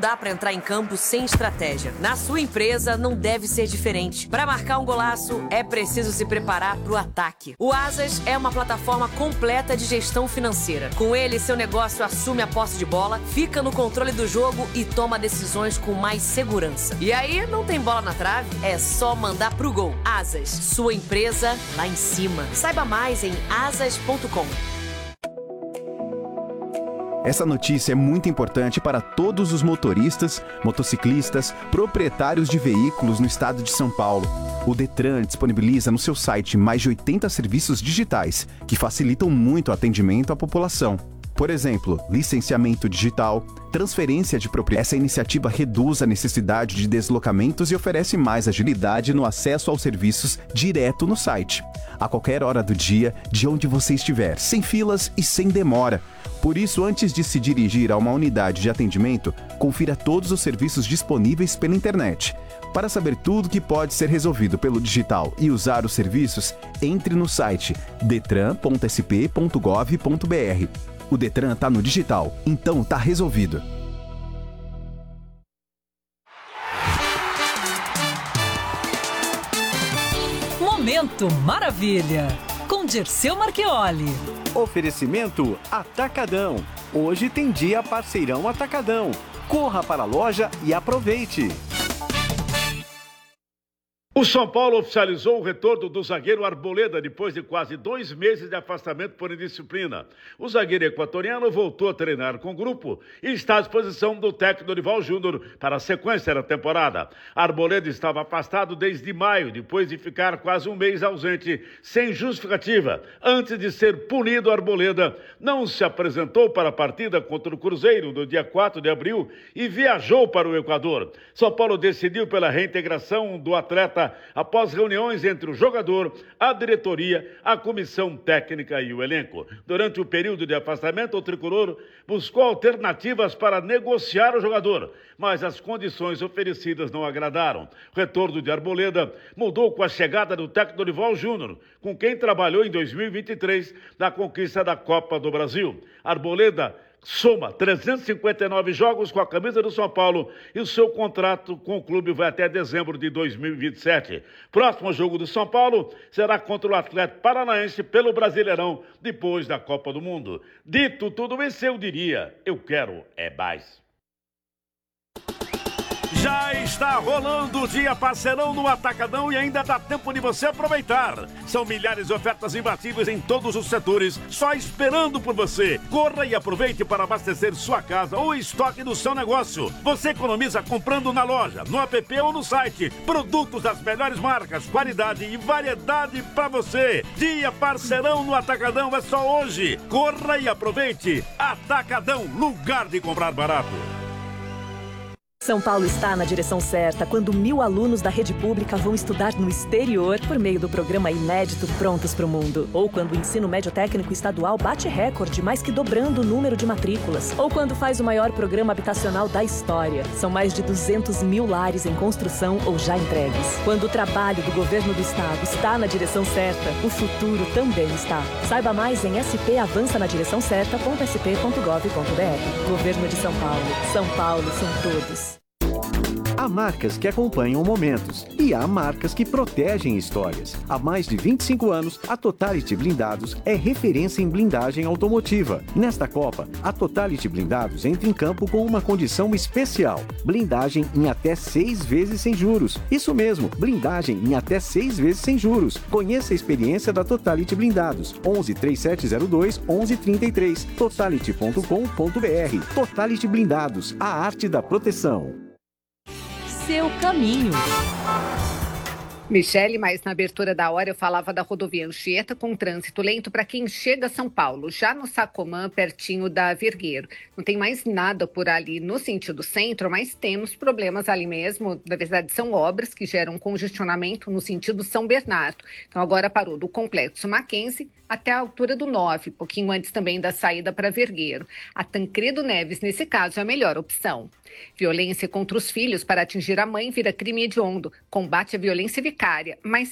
dá para entrar em campo sem estratégia. Na sua empresa não deve ser diferente. Para marcar um golaço, é preciso se preparar para o ataque. O Asas é uma plataforma completa de gestão financeira. Com ele, seu negócio assume a posse de bola, fica no controle do jogo e toma decisões com mais segurança. E aí, não tem bola na trave? É só mandar pro gol. Asas, sua empresa lá em cima. Saiba mais em asas.com. Essa notícia é muito importante para todos os motoristas, motociclistas, proprietários de veículos no estado de São Paulo. O Detran disponibiliza no seu site mais de 80 serviços digitais que facilitam muito o atendimento à população. Por exemplo, licenciamento digital, transferência de propriedade. Essa iniciativa reduz a necessidade de deslocamentos e oferece mais agilidade no acesso aos serviços direto no site, a qualquer hora do dia, de onde você estiver, sem filas e sem demora. Por isso, antes de se dirigir a uma unidade de atendimento, confira todos os serviços disponíveis pela internet. Para saber tudo que pode ser resolvido pelo digital e usar os serviços, entre no site detran.sp.gov.br. O Detran tá no digital, então tá resolvido. Momento Maravilha, com Dirceu Marchioli. Oferecimento Atacadão. Hoje tem dia parceirão Atacadão. Corra para a loja e aproveite. O São Paulo oficializou o retorno do zagueiro Arboleda depois de quase 2 meses de afastamento por indisciplina. O zagueiro equatoriano voltou a treinar com o grupo e está à disposição do técnico Dorival Júnior para a sequência da temporada. Arboleda estava afastado desde maio, depois de ficar quase um mês ausente, sem justificativa. Antes de ser punido, Arboleda não se apresentou para a partida contra o Cruzeiro no dia 4 de abril e viajou para o Equador. São Paulo decidiu pela reintegração do atleta após reuniões entre o jogador, a diretoria, a comissão técnica e o elenco. Durante o período de afastamento, o tricolor buscou alternativas para negociar o jogador, mas as condições oferecidas não agradaram. O retorno de Arboleda mudou com a chegada do técnico Dorival Júnior, com quem trabalhou em 2023 na conquista da Copa do Brasil. Arboleda soma 359 jogos com a camisa do São Paulo e o seu contrato com o clube vai até dezembro de 2027. Próximo jogo do São Paulo será contra o Atlético Paranaense pelo Brasileirão, depois da Copa do Mundo. Dito tudo isso, eu diria, eu quero é mais. Já está rolando o dia parceirão no Atacadão e ainda dá tempo de você aproveitar. São milhares de ofertas imbatíveis em todos os setores, só esperando por você. Corra e aproveite para abastecer sua casa ou estoque do seu negócio. Você economiza comprando na loja, no app ou no site. Produtos das melhores marcas, qualidade e variedade para você. Dia parceirão no Atacadão é só hoje. Corra e aproveite. Atacadão, lugar de comprar barato. São Paulo está na direção certa quando 1.000 alunos da rede pública vão estudar no exterior por meio do programa inédito Prontos para o Mundo. Ou quando o ensino médio técnico estadual bate recorde, mais que dobrando o número de matrículas. Ou quando faz o maior programa habitacional da história. São mais de 200.000 lares em construção ou já entregues. Quando o trabalho do governo do estado está na direção certa, o futuro também está. Saiba mais em spavançanadireçãocerta.sp.gov.br. Governo de São Paulo. São Paulo são todos. Há marcas que acompanham momentos e há marcas que protegem histórias. Há mais de 25 anos, a Totality Blindados é referência em blindagem automotiva. Nesta Copa, a Totality Blindados entra em campo com uma condição especial: blindagem em até 6 vezes sem juros. Isso mesmo, blindagem em até 6 vezes sem juros. Conheça a experiência da Totality Blindados. 11 3702 1133. Totality.com.br. Totality Blindados, a arte da proteção. Seu caminho. Michele, mas na abertura da hora eu falava da rodovia Anchieta com trânsito lento para quem chega a São Paulo, já no Sacomã, pertinho da Vergueiro. Não tem mais nada por ali no sentido centro, mas temos problemas ali mesmo. Na verdade, são obras que geram congestionamento no sentido São Bernardo. Então agora parou do Complexo Mackenzie até a altura do 9, pouquinho antes também da saída para Vergueiro. A Tancredo Neves, nesse caso, é a melhor opção. Violência contra os filhos para atingir a mãe vira crime hediondo. Combate à violência vicária, mas